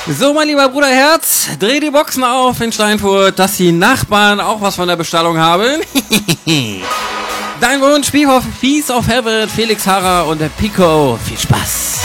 So, mein lieber Bruder Herz, dreh die Boxen auf in Steinfurt, dass die Nachbarn auch was von der Bestellung haben. Dein Wunsch, Piece of Heaven, Felix Harrer und der Pico. Viel Spaß.